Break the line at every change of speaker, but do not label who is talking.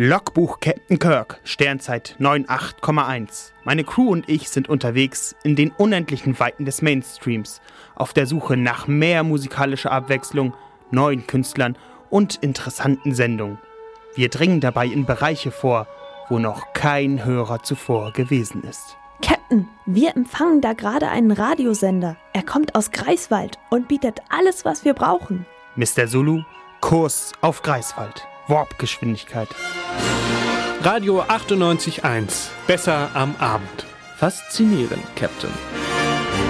Logbuch Captain Kirk, Sternzeit 98,1. Meine Crew und ich sind unterwegs in den unendlichen Weiten des Mainstreams, auf der Suche nach mehr musikalischer Abwechslung, neuen Künstlern und interessanten Sendungen. Wir dringen dabei in Bereiche vor, wo noch kein Hörer zuvor gewesen ist.
Captain, wir empfangen da gerade einen Radiosender. Er kommt aus Greifswald und bietet alles, was wir brauchen.
Mr. Zulu, Kurs auf Greifswald. Warp-Geschwindigkeit.
Radio 98.1. Besser am Abend.
Faszinierend, Captain.